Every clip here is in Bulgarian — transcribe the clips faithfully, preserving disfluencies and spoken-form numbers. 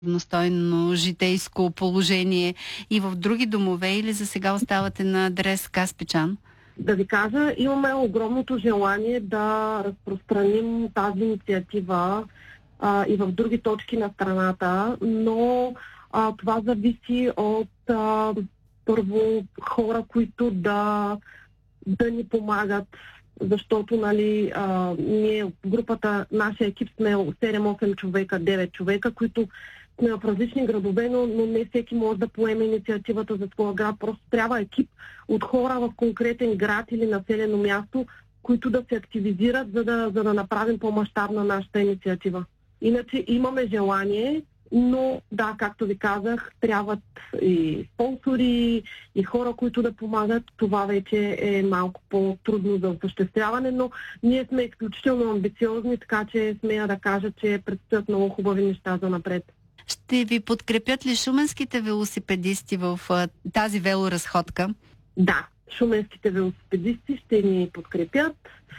равностойно житейско положение и в други домове, или за сега оставате на адрес Каспичан? Да ви кажа, имаме огромното желание да разпространим тази инициатива а, и в други точки на страната, но а, това зависи от а, първо хора, които да, да ни помагат, защото нали, а, ние в групата, нашия екип сме седем-осем човека, девет човека, които сме в различни градове, но, но не всеки може да поеме инициативата за своя град. Просто трябва екип от хора в конкретен град или населено място, които да се активизират, за да, за да направим по-мащабна нашата инициатива. Иначе имаме желание, но да, както ви казах, трябват и спонсори, и хора, които да помагат. Това вече е малко по-трудно за осъществяване, но ние сме изключително амбициозни, така че смея да кажа, че предстоят много хубави неща за напред. Ще ви подкрепят ли шуменските велосипедисти в а, тази велоразходка? Да, шуменските велосипедисти ще ни подкрепят.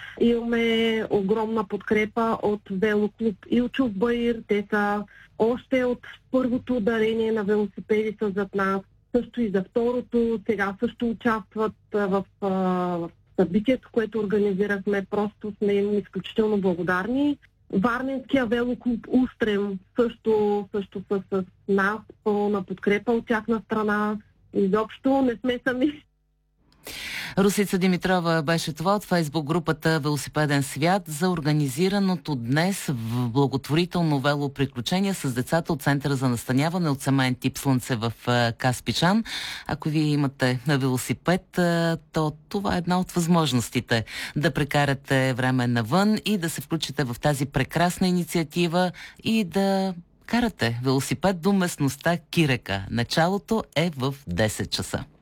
Имаме огромна подкрепа от велоклуб Илчов Баир. Те са още от първото дарение на велосипеди са зад нас. Също и за второто. Сега също участват в, в събитието, което организирахме. Просто сме им изключително благодарни. Варненския велоклуб Устрем също, също са с нас, пълна подкрепа от тяхна страна. Изобщо не сме сами. Русица Димитрова беше това от фейсбук групата Велосипеден свят за организираното днес в благотворително велоприключение с децата от Центъра за настаняване от семейен тип Слънце в Каспичан. Ако вие имате на велосипед, то това е една от възможностите да прекарате време навън и да се включите в тази прекрасна инициатива и да карате велосипед до местността Кирека. Началото е в десет часа.